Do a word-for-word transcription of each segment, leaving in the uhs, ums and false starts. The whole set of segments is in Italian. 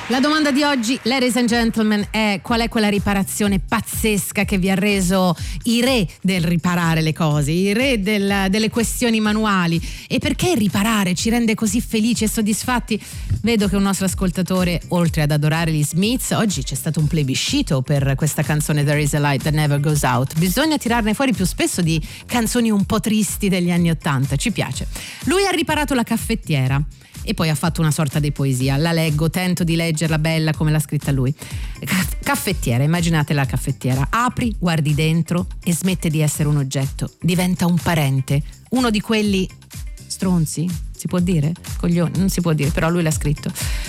La domanda di oggi, ladies and gentlemen, è: qual è quella riparazione pazzesca che vi ha reso i re del riparare le cose, i re del, delle questioni manuali? E perché riparare ci rende così felici e soddisfatti? Vedo che un nostro ascoltatore, oltre ad adorare gli Smiths, oggi c'è stato un plebiscito per questa canzone There is a light that never goes out. Bisogna tirarne fuori più spesso di canzoni un po' tristi degli anni Ottanta, ci piace. Lui ha riparato la caffettiera e poi ha fatto una sorta di poesia. La leggo, tento di leggerla bella come l'ha scritta lui. Caffettiera, immaginate la caffettiera. Apri, guardi dentro e smette di essere un oggetto. Diventa un parente, uno di quelli stronzi, si può dire? Coglioni, non si può dire, però lui l'ha scritto.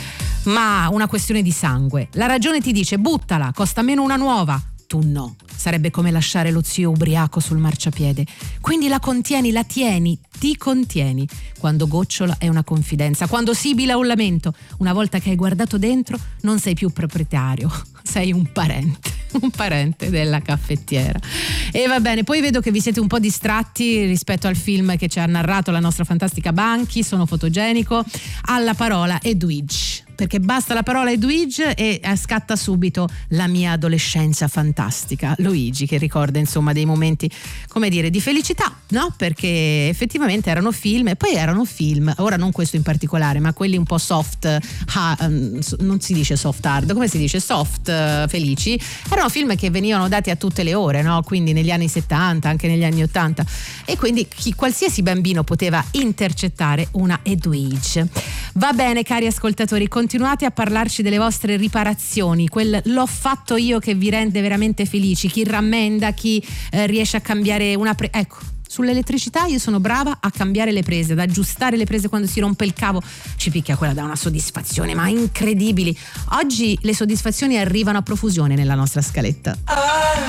Ma una questione di sangue. La ragione ti dice: buttala, costa meno una nuova. Tu no, sarebbe come lasciare lo zio ubriaco sul marciapiede. Quindi la contieni, la tieni, ti contieni. Quando gocciola è una confidenza, quando sibila un lamento. Una volta che hai guardato dentro non sei più proprietario, sei un parente, un parente della caffettiera. E va bene, poi vedo che vi siete un po' distratti rispetto al film che ci ha narrato la nostra fantastica Banchi, Sono fotogenico, alla parola Edwidge. Perché basta la parola Edwidge e scatta subito la mia adolescenza fantastica. Luigi, che ricorda insomma dei momenti, come dire, di felicità, no? Perché effettivamente erano film, e poi erano film, ora non questo in particolare, ma quelli un po' soft, ha, non si dice soft hard, come si dice? Soft, uh, felici. Erano film che venivano dati a tutte le ore, no? Quindi negli anni settanta, anche negli anni ottanta. E quindi chi, qualsiasi bambino poteva intercettare una Edwidge. Va bene, cari ascoltatori, continuate a parlarci delle vostre riparazioni, quel l'ho fatto io che vi rende veramente felici, chi rammenda, chi eh, riesce a cambiare una pre- ecco, sull'elettricità io sono brava a cambiare le prese, ad aggiustare le prese quando si rompe il cavo, ci picchia quella da una soddisfazione ma incredibili. Oggi le soddisfazioni arrivano a profusione nella nostra scaletta.